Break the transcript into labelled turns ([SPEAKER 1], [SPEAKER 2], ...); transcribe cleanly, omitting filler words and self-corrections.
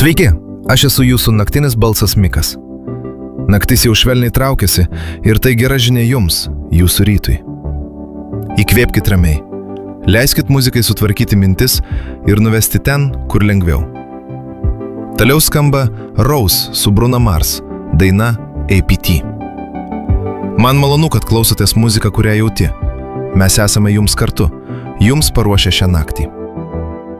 [SPEAKER 1] Sveiki, aš esu jūsų naktinis balsas Mikas. Naktis jau švelniai traukiasi ir tai gera žinia jums, jūsų rytui. Įkvėpkit ramiai, leiskit muzikai sutvarkyti mintis ir nuvesti ten, kur lengviau. Toliau skamba Rose su Bruno Mars, daina APT. Man malonu, kad klausotės muziką, kurią jauti. Mes esame jums kartu, jums paruošę šią naktį.